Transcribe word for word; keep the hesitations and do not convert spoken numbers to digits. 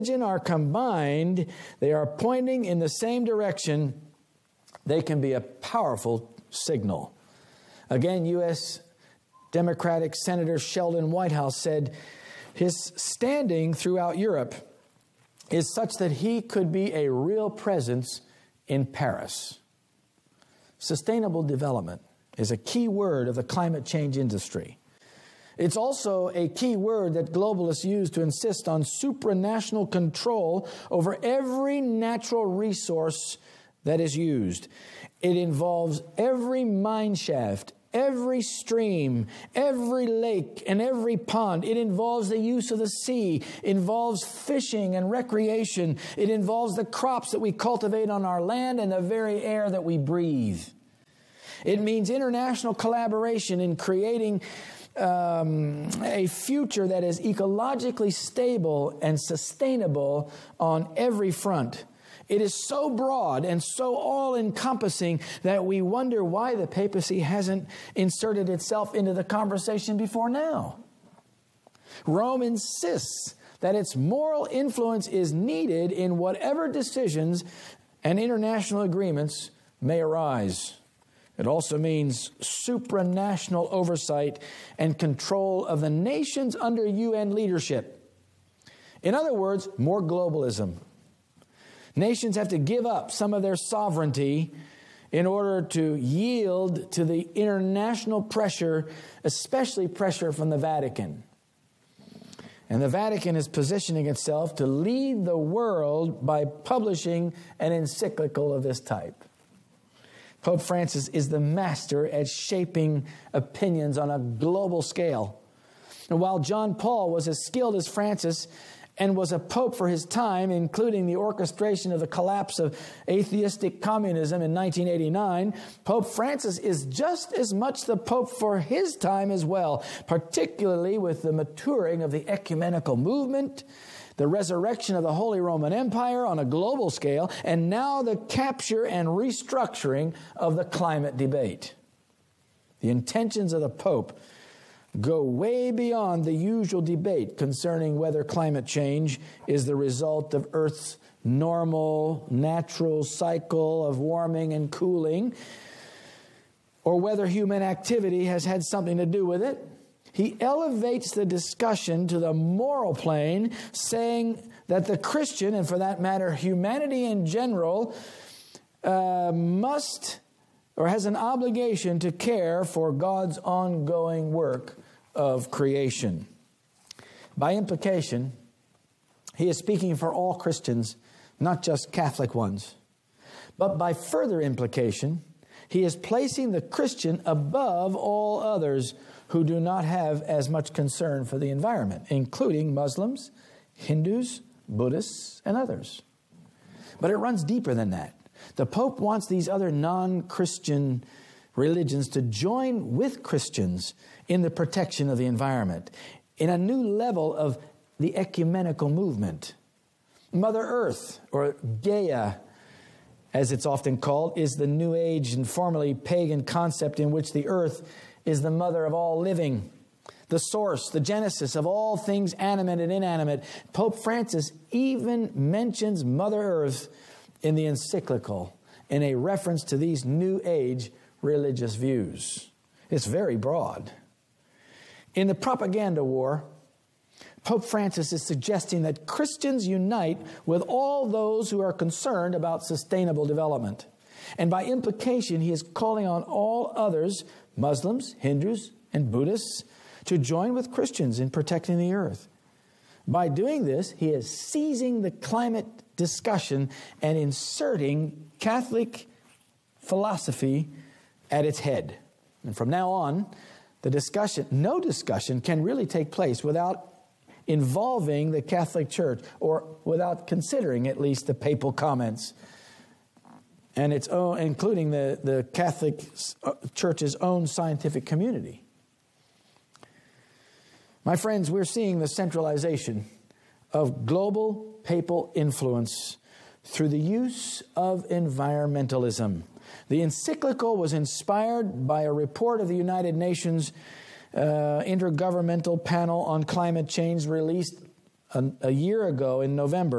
are combined, they are pointing in the same direction, they can be a powerful signal. Again, U S Democratic Senator Sheldon Whitehouse said his standing throughout Europe is such that he could be a real presence in Paris. Sustainable development is a key word of the climate change industry. It's also a key word that globalists use to insist on supranational control over every natural resource that is used. It involves every mine shaft, every stream, every lake, and every pond. It involves the use of the sea. It involves fishing and recreation. It involves the crops that we cultivate on our land and the very air that we breathe. It means international collaboration in creating um, a future that is ecologically stable and sustainable on every front. It is so broad and so all-encompassing that we wonder why the papacy hasn't inserted itself into the conversation before now. Rome insists that its moral influence is needed in whatever decisions and international agreements may arise. It also means supranational oversight and control of the nations under U N leadership. In other words, more globalism. Nations have to give up some of their sovereignty in order to yield to the international pressure, especially pressure from the Vatican. And the Vatican is positioning itself to lead the world by publishing an encyclical of this type. Pope Francis is the master at shaping opinions on a global scale. And while John Paul was as skilled as Francis and was a pope for his time, including the orchestration of the collapse of atheistic communism in nineteen eighty-nine, Pope Francis is just as much the pope for his time as well, particularly with the maturing of the ecumenical movement, the resurrection of the Holy Roman Empire on a global scale, and now the capture and restructuring of the climate debate. The intentions of the Pope go way beyond the usual debate concerning whether climate change is the result of Earth's normal, natural cycle of warming and cooling, or whether human activity has had something to do with it. He elevates the discussion to the moral plane, saying that the Christian, and for that matter, humanity in general, uh, must or has an obligation to care for God's ongoing work of creation. By implication, he is speaking for all Christians, not just Catholic ones. But by further implication, he is placing the Christian above all others who do not have as much concern for the environment, including Muslims, Hindus, Buddhists, and others. But it runs deeper than that. The Pope wants these other non-Christian religions to join with Christians in the protection of the environment, in a new level of the ecumenical movement. Mother Earth, or Gaia, as it's often called, is the New Age and formerly pagan concept in which the earth is the mother of all living, the source, the genesis of all things animate and inanimate. Pope Francis even mentions Mother Earth in the encyclical in a reference to these New Age religious views. It's very broad. In the propaganda war, Pope Francis is suggesting that Christians unite with all those who are concerned about sustainable development. And by implication, he is calling on all others, Muslims, Hindus, and Buddhists, to join with Christians in protecting the earth. By doing this, he is seizing the climate discussion and inserting Catholic philosophy at its head. And from now on, the discussion, no discussion can really take place without involving the Catholic Church, or without considering at least the papal comments, and its own, including the, the Catholic Church's own scientific community. My friends, we're seeing the centralization of global papal influence through the use of environmentalism. The encyclical was inspired by a report of the United Nations uh, Intergovernmental Panel on Climate Change released a, a year ago in November.